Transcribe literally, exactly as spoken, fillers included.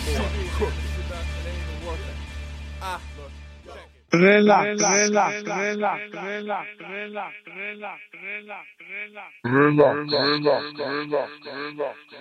Ah, look, check it. Relax, relax, relax, relax, relax, relax, relax, relax, relax, relax, relax, relax, relax.